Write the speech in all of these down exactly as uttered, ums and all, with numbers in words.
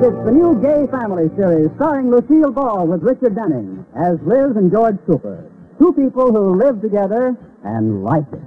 it's the new Gay Family series starring Lucille Ball with Richard Denning as Liz and George Cooper. Two people who live together and like it.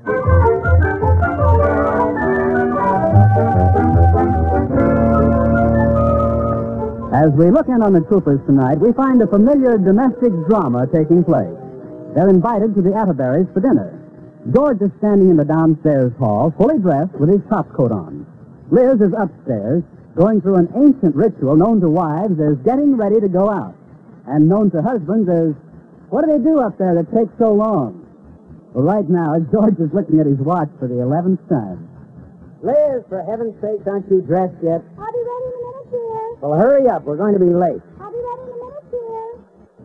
As we look in on the Coopers tonight, we find a familiar domestic drama taking place. They're invited to the Atterberries for dinner. George is standing in the downstairs hall, fully dressed with his top coat on. Liz is upstairs, going through an ancient ritual known to wives as getting ready to go out, and known to husbands as, what do they do up there that takes so long? Well, right now, George is looking at his watch for the eleventh time. Liz, for heaven's sake, aren't you dressed yet? I'll be ready in a minute, dear. Well, hurry up. We're going to be late. I'll be ready in a minute, dear.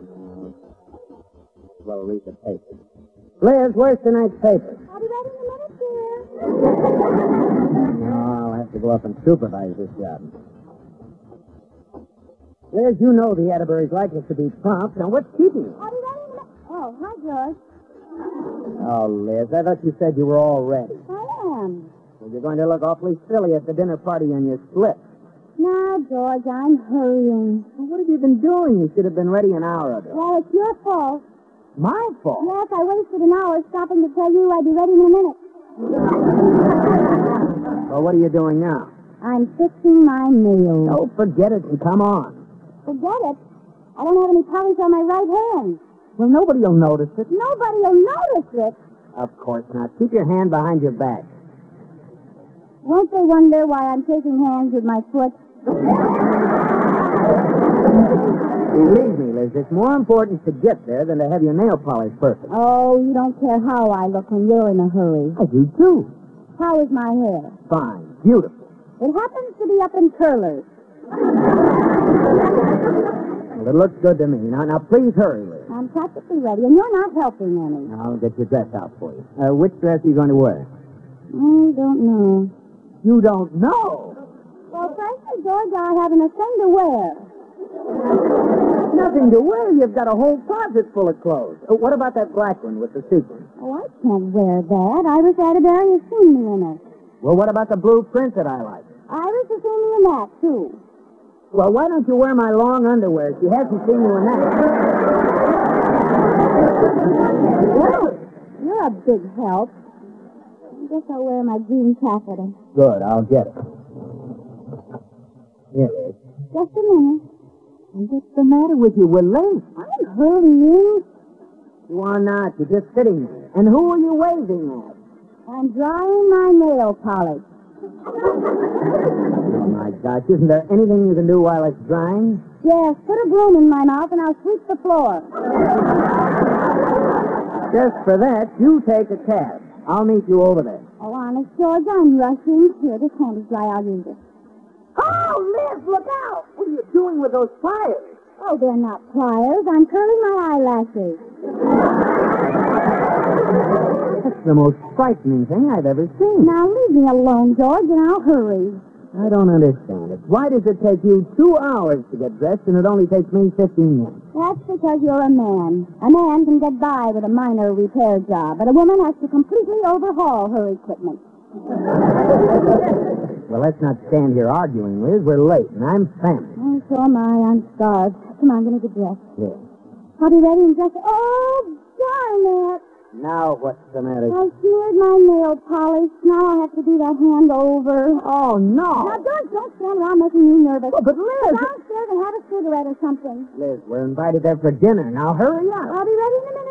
Well, read the paper. Liz, where's tonight's paper? I'll be ready in a minute, dear. Oh, I'll have to go up and supervise this job. Liz, you know the Atterburys like us to be prompt. Now, what's keeping you? I'll be ready in a minute. Oh, hi, George. Oh, Liz, I thought you said you were all ready. I am. Well, you're going to look awfully silly at the dinner party on your slip. Now, George, I'm hurrying. Well, what have you been doing? You should have been ready an hour ago. Well, it's your fault. My fault? Yes, I wasted an hour stopping to tell you I'd be ready in a minute. Well, what are you doing now? I'm fixing my nails. Oh, forget it and come on. Forget it. I don't have any polish on my right hand. Well, nobody will notice it. Nobody will notice it. Of course not. Keep your hand behind your back. Won't they wonder why I'm taking hands with my foot? Believe me, Liz, it's more important to get there than to have your nail polish perfect. Oh, you don't care how I look when you're in a hurry. I do, too. How is my hair? Fine. Beautiful. It happens to be up in curlers. Well, it looks good to me. Now, now, please hurry, Liz. I'm practically ready, and you're not helping any. I'll get your dress out for you. Uh, which dress are you going to wear? I don't know. You don't know? Well, frankly, George, I haven't a thing to wear. Nothing to wear. You've got a whole closet full of clothes. Uh, what about that black one with the sequins? Oh, I can't wear that. Iris Atterbury has seen me in it. Well, what about the blue print that I like? Iris has seen me in that, too. Well, why don't you wear my long underwear? She hasn't seen you in that. Well, you're a big help. I guess I'll wear my green taffeta. Good, I'll get it. Here it is. Just a minute. What's the matter with you? We're late. I'm hurrying. You are not. You're just sitting there. And who are you waving at? I'm drying my nail polish. Oh, my gosh. Isn't there anything you can do while it's drying? Yes, put a broom in my mouth and I'll sweep the floor. Just for that, you take a cab. I'll meet you over there. Oh, honest, George, I'm rushing. Here, this hand is dry. I'll use it. Oh, Liz, look out! What are you doing with those pliers? Oh, they're not pliers. I'm curling my eyelashes. That's the most frightening thing I've ever seen. Now, leave me alone, George, and I'll hurry. I don't understand it. Why does it take you two hours to get dressed and it only takes me fifteen minutes? That's because you're a man. A man can get by with a minor repair job, but a woman has to completely overhaul her equipment. Well, let's not stand here arguing, Liz. We're late, and I'm famished. Oh, so am I. I'm starved. Come on, I'm going to get dressed. Yeah. I'll be ready in just... Oh, darn it. Now what's the matter? I smeared my nail polish. Now I'll have to do that hand over. Oh, no. Now, George, don't stand around making me nervous. Oh, but Liz... Go downstairs and have a cigarette or something. Liz, we're invited there for dinner. Now hurry up. I'll be ready in a minute.